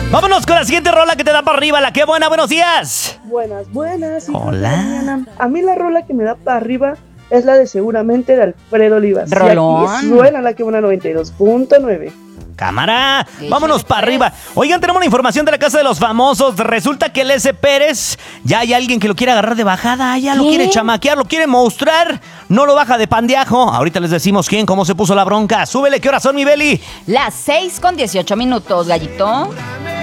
Vámonos con la siguiente rola que te da para arriba. La que buena, buenos días. Buenas. Hola. A mí la rola que me da para arriba es la de Seguramente de Alfredo Olivas. Rolón. Y aquí suena la que buena 92.9. Cámara, Sí, vámonos para arriba. Oigan, tenemos la información de la Casa de los Famosos. Resulta que el S. Pérez, ya hay alguien que lo quiere agarrar de bajada, ya lo ¿Qué? quiere chamaquear, lo quiere mostrar. No lo baja de pandeajo. Ahorita les decimos quién, cómo se puso la bronca. Súbele, ¿qué horas son, mi Beli? Las 6:18 minutos, gallito.